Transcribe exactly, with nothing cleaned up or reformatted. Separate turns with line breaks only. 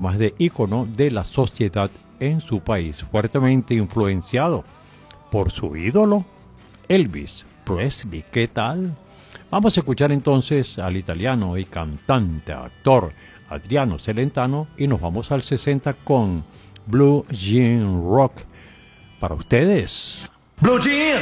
además de ícono de la sociedad en su país, fuertemente influenciado por su ídolo, Elvis Presley. ¿Qué tal? Vamos a escuchar entonces al italiano y cantante, actor Adriano Celentano y nos vamos al sesenta con Blue Jean Rock. Para ustedes.
Blue Jean.